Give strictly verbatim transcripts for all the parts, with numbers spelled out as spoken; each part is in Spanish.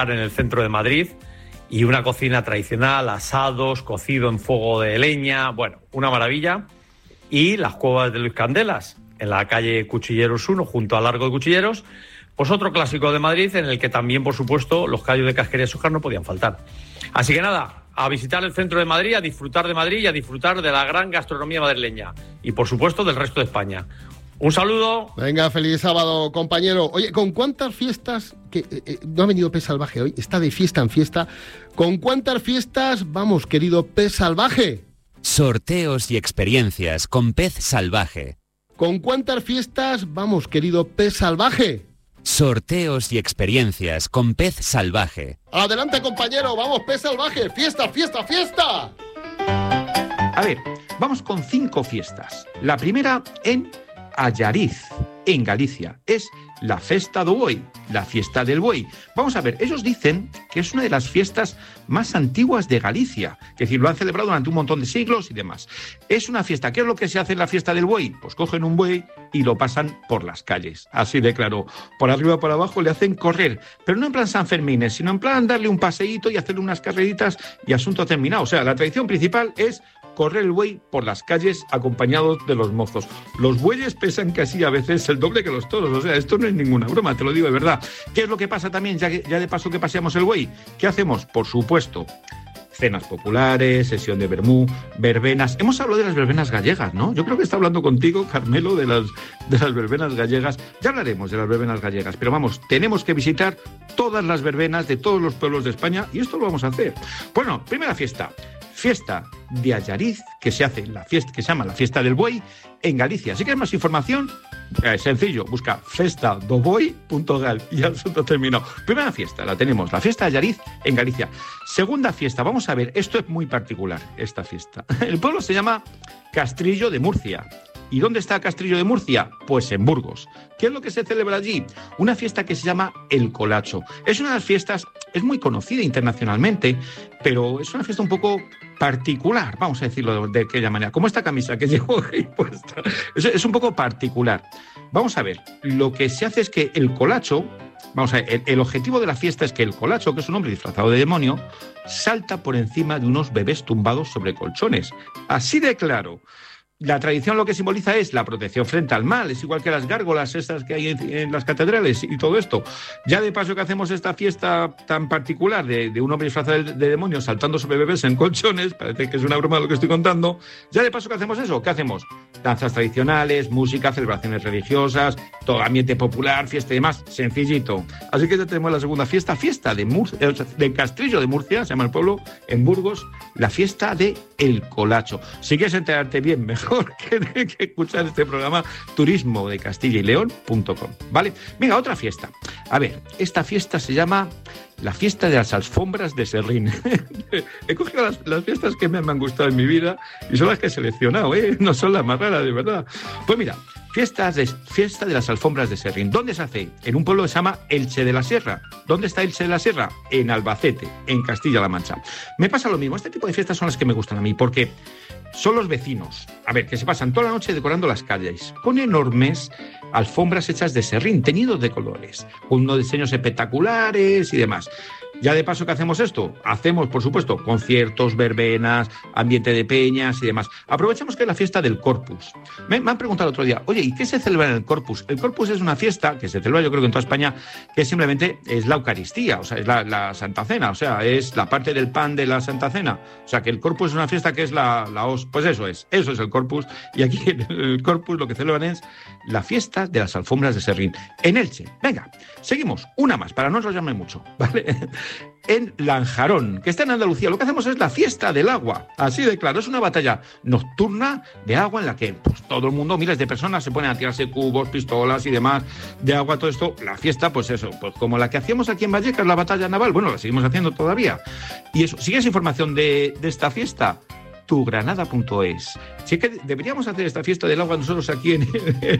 en el centro de Madrid y una cocina tradicional, asados, cocido en fuego de leña, bueno, una maravilla. Y las cuevas de Luis Candelas, en la calle Cuchilleros uno, junto al Largo de Cuchilleros, pues otro clásico de Madrid en el que también, por supuesto, los callos de casquería de Sújar no podían faltar. Así que nada, a visitar el centro de Madrid, a disfrutar de Madrid y a disfrutar de la gran gastronomía madrileña y, por supuesto, del resto de España. Un saludo. Venga, feliz sábado, compañero. Oye, ¿con cuántas fiestas, que eh, eh, no ha venido Pez Salvaje hoy, está de fiesta en fiesta, ¿con cuántas fiestas vamos, querido Pez Salvaje? Sorteos y experiencias con Pez Salvaje. ¿Con cuántas fiestas vamos, querido Pez Salvaje? Sorteos y experiencias con Pez Salvaje. Adelante, compañero, vamos, Pez Salvaje, fiesta, fiesta, fiesta. A ver, vamos con cinco fiestas. La primera en Allariz, en Galicia. Es la Festa do Boi, la fiesta del buey. Vamos a ver, ellos dicen que es una de las fiestas más antiguas de Galicia, es decir, lo han celebrado durante un montón de siglos y demás. Es una fiesta. ¿Qué es lo que se hace en la fiesta del buey? Pues cogen un buey y lo pasan por las calles, así de claro. Por arriba, por abajo, le hacen correr, pero no en plan San Fermines, sino en plan darle un paseíto y hacerle unas carreritas y asunto terminado. O sea, la tradición principal es correr el buey por las calles acompañados de los mozos. Los bueyes pesan casi a veces el doble que los toros, o sea, esto no es ninguna broma, te lo digo de verdad. ¿Qué es lo que pasa también, ya, que, ya de paso que paseamos el buey? ¿Qué hacemos? Por supuesto, cenas populares, sesión de vermú, verbenas. Hemos hablado de las verbenas gallegas, ¿no? Yo creo que está hablando contigo, Carmelo, de las, de las verbenas gallegas. Ya hablaremos de las verbenas gallegas, pero vamos, tenemos que visitar todas las verbenas de todos los pueblos de España y esto lo vamos a hacer. Bueno, primera fiesta. Fiesta de Allariz, que se hace la fiesta, que se llama la Fiesta del Buey, en Galicia. Si quieres más información, eh, sencillo, busca festa do boi punto gal y asunto terminado. Primera fiesta, la tenemos, la Fiesta de Allariz en Galicia. Segunda fiesta, vamos a ver, esto es muy particular, esta fiesta. El pueblo se llama Castrillo de Murcia. ¿Y dónde está Castrillo de Murcia? Pues en Burgos. ¿Qué es lo que se celebra allí? Una fiesta que se llama el Colacho. Es una de las fiestas, es muy conocida internacionalmente, pero es una fiesta un poco particular, vamos a decirlo de, de aquella manera. Como esta camisa que llevo ahí puesta. Es, es un poco particular. Vamos a ver, lo que se hace es que el Colacho, vamos a ver, el, el objetivo de la fiesta es que el Colacho, que es un hombre disfrazado de demonio, salta por encima de unos bebés tumbados sobre colchones. Así de claro. La tradición lo que simboliza es la protección frente al mal, es igual que las gárgolas estas que hay en, en las catedrales y todo esto. Ya de paso que hacemos esta fiesta tan particular de, de un hombre disfrazado de, de demonio saltando sobre bebés en colchones, parece que es una broma lo que estoy contando, ya de paso que hacemos eso, ¿qué hacemos? Danzas tradicionales, música, celebraciones religiosas, todo ambiente popular, fiesta y demás, sencillito. Así que ya tenemos la segunda fiesta, fiesta de, Mur- de Castrillo de Murcia, se llama el pueblo, en Burgos, la fiesta de El Colacho. Si quieres enterarte bien, mejor Que, que escuchar este programa, turismo de Castilla y León punto com, ¿vale? Venga, otra fiesta. A ver, esta fiesta se llama la fiesta de las alfombras de Serrín. He cogido las, las fiestas que me, me han gustado en mi vida y son las que he seleccionado, ¿eh? No son las más raras, de verdad. Pues mira, fiestas de, fiesta de las alfombras de Serrín. ¿Dónde se hace? En un pueblo que se llama Elche de la Sierra. ¿Dónde está Elche de la Sierra? En Albacete, en Castilla-La Mancha. Me pasa lo mismo. Este tipo de fiestas son las que me gustan a mí, porque son los vecinos, a ver, que se pasan toda la noche decorando las calles con enormes alfombras hechas de serrín, teñidos de colores, con unos diseños espectaculares y demás. Ya de paso que hacemos esto, hacemos, por supuesto, conciertos, verbenas, ambiente de peñas y demás. Aprovechamos que es la fiesta del Corpus. Me, me han preguntado el otro día, oye, ¿y qué se celebra en el Corpus? El Corpus es una fiesta que se celebra, yo creo que en toda España, que simplemente es la Eucaristía, o sea, es la, la Santa Cena, o sea, es la parte del pan de la Santa Cena. O sea, que el Corpus es una fiesta que es la, la os... Pues eso es, eso es el Corpus. Y aquí en el Corpus lo que celebran es la fiesta de las alfombras de Serrín, en Elche. Venga, seguimos, una más, para no enrollarme mucho, ¿vale? En Lanjarón, que está en Andalucía, lo que hacemos es la fiesta del agua, así de claro, es una batalla nocturna de agua en la que pues, todo el mundo, miles de personas se ponen a tirarse cubos, pistolas y demás de agua, todo esto, la fiesta, pues eso, pues como la que hacíamos aquí en Vallecas, la batalla naval, bueno, la seguimos haciendo todavía, y eso, ¿sigues información de, de esta fiesta? tu granada punto es. Si es que deberíamos hacer esta fiesta del agua nosotros aquí en...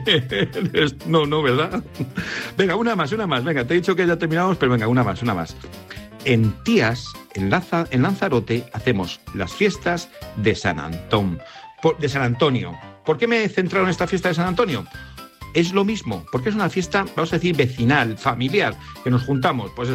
no, no, ¿verdad? Venga, una más, una más, venga, te he dicho que ya terminamos, pero venga, una más, una más. En Tías, en, Laza, en Lanzarote, hacemos las fiestas de San Antón, por, de San Antonio. ¿Por qué me he centrado en esta fiesta de San Antonio? Es lo mismo, porque es una fiesta, vamos a decir, vecinal, familiar, que nos juntamos, pues eso,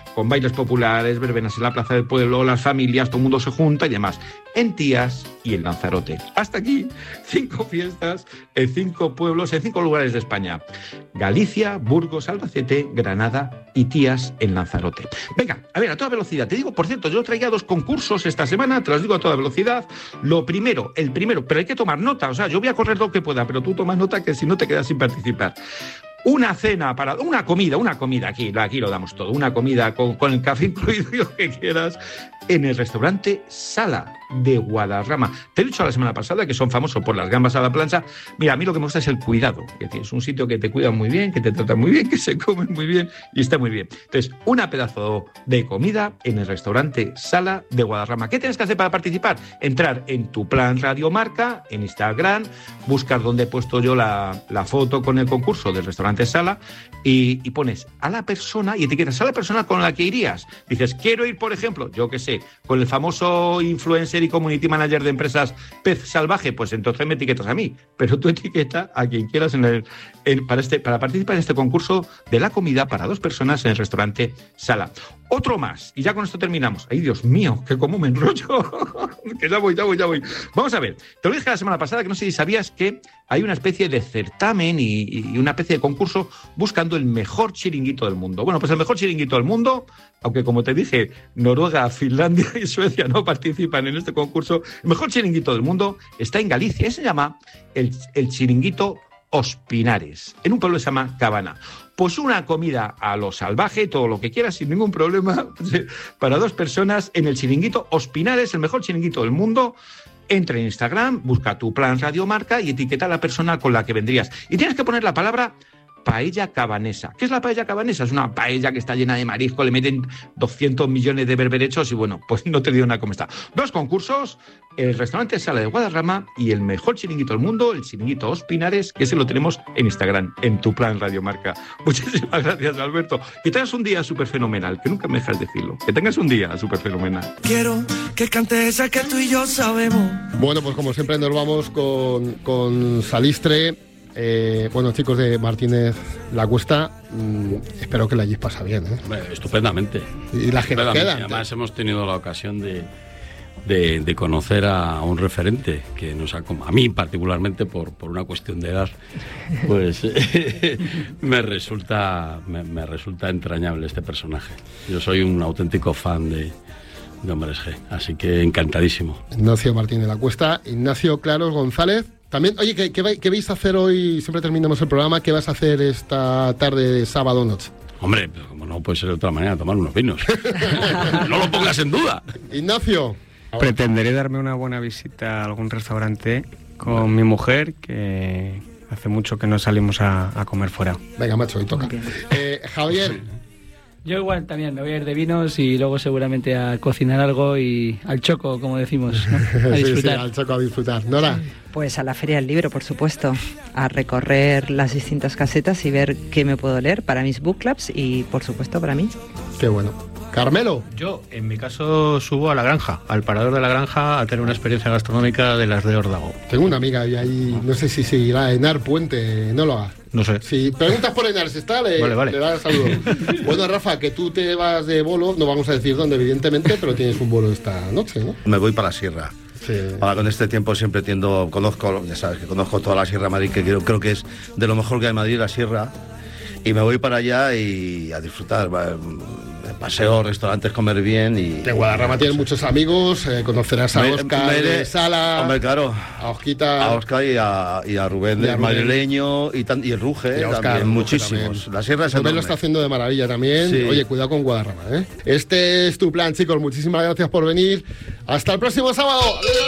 con bailes populares, verbenas en la plaza del pueblo, las familias, todo el mundo se junta y demás. En Tías y en Lanzarote. Hasta aquí, cinco fiestas en cinco pueblos, en cinco lugares de España. Galicia, Burgos, Albacete, Granada y Tías en Lanzarote. Venga, a ver, a toda velocidad. Te digo, por cierto, yo traía dos concursos esta semana, te los digo a toda velocidad. Lo primero, el primero, pero hay que tomar nota. O sea, yo voy a correr lo que pueda, pero tú tomas nota que si no te quedas sin participar. Una cena para... Una comida, una comida, aquí, aquí lo damos todo. Una comida con, con el café incluido y lo que quieras, en el restaurante Sala de Guadarrama. Te he dicho la semana pasada que son famosos por las gambas a la plancha. Mira, a mí lo que me gusta es el cuidado. Es decir, es un sitio que te cuidan muy bien, que te tratan muy bien, que se come muy bien y está muy bien. Entonces, una pedazo de comida en el restaurante Sala de Guadarrama. ¿Qué tienes que hacer para participar? Entrar en tu plan Radio Marca, en Instagram, buscar donde he puesto yo la, la foto con el concurso del restaurante Sala y, y pones a la persona y etiquetas a la persona con la que irías. Dices, quiero ir, por ejemplo, yo qué sé, con el famoso influencer y community manager de empresas Pez Salvaje, pues entonces me etiquetas a mí, pero tú etiqueta a quien quieras en el, en, para, este, para participar en este concurso de la comida para dos personas en el restaurante Sala. Otro más, y ya con esto terminamos. Ay, Dios mío, que cómo me enrollo. Que ya voy, ya voy, ya voy. Vamos a ver, te lo dije la semana pasada, que no sé si sabías que hay una especie de certamen y, y una especie de concurso buscando el mejor chiringuito del mundo. Bueno, pues el mejor chiringuito del mundo, aunque como te dije, Noruega, Finlandia y Suecia no participan en este concurso, el mejor chiringuito del mundo está en Galicia y se llama el, el chiringuito Ospinares, en un pueblo que se llama Cabana. Pues una comida a lo salvaje, todo lo que quieras, sin ningún problema, para dos personas en el chiringuito Ospinares, el mejor chiringuito del mundo. Entra en Instagram, busca tu plan Radio Marca y etiqueta a la persona con la que vendrías. Y tienes que poner la palabra paella cabanesa. ¿Qué es la paella cabanesa? Es una paella que está llena de marisco, le meten doscientos millones de berberechos y bueno, pues no te digo nada cómo está. Dos concursos, el restaurante Sala de Guadarrama y el mejor chiringuito del mundo, el chiringuito Ospinares, que ese lo tenemos en Instagram, en tu plan Radio Marca. Muchísimas gracias, Alberto. Que tengas un día súper fenomenal, que nunca me dejas decirlo. Que tengas un día súper fenomenal. Quiero que cante esa que tú y yo sabemos. Bueno, pues como siempre nos vamos con, con Salistre. Eh, bueno, chicos de Martínez La Cuesta, mmm, espero que la hayáis pasado bien, ¿eh? Bueno, estupendamente. Y la que nos queda. Además hemos tenido la ocasión de, de, de conocer a un referente que nos ha, a mí particularmente por, por una cuestión de edad, pues me resulta me, me resulta entrañable este personaje. Yo soy un auténtico fan de de Hombres G, así que encantadísimo. Ignacio Martínez La Cuesta, Ignacio Claros González. También, oye, ¿qué, qué, ¿qué vais a hacer hoy? Siempre terminamos el programa. ¿Qué vas a hacer esta tarde de sábado noche? Hombre, pues como no puede ser de otra manera, tomar unos vinos. No lo pongas en duda. Ignacio. Pretenderé darme una buena visita a algún restaurante con mi mujer, que hace mucho que no salimos a, a comer fuera. Venga, macho, hoy toca. Eh, Javier. Yo igual también me voy a ir de vinos y luego seguramente a cocinar algo y al choco, como decimos, ¿no? A disfrutar. Sí, sí, al choco a disfrutar. Nora. Pues a la Feria del Libro, por supuesto, a recorrer las distintas casetas y ver qué me puedo leer para mis book clubs y, por supuesto, para mí. Qué bueno. Carmelo. Yo, en mi caso, subo a la granja, al parador de la granja, a tener una experiencia gastronómica de las de Órdago. Tengo una amiga y ahí, no sé si seguirá Enar Puente, no lo haga. No sé. Si preguntas por Enar, si está, le, vale, vale. le das saludos. Bueno, Rafa, que tú te vas de bolo, no vamos a decir dónde, evidentemente, pero tienes un bolo esta noche, ¿no? Me voy para la sierra. Sí. Ahora con este tiempo siempre tiendo, conozco, ya sabes que conozco toda la Sierra de Madrid, que creo, creo que es de lo mejor que hay en Madrid, la sierra. Y me voy para allá y a disfrutar. Paseo, restaurantes, comer bien y... De Guadarrama tienes muchos amigos, eh, conocerás a Óscar de Sala, hombre, claro, a Osquita... A Óscar y a, y a Rubén del madrileño y, tan, y el Ruge, y a Óscar, también, muchísimos. También. La sierra es Rubén lo está haciendo de maravilla también. Sí. Oye, cuidado con Guadarrama, ¿eh? Este es tu plan, chicos. Muchísimas gracias por venir. Hasta el próximo sábado.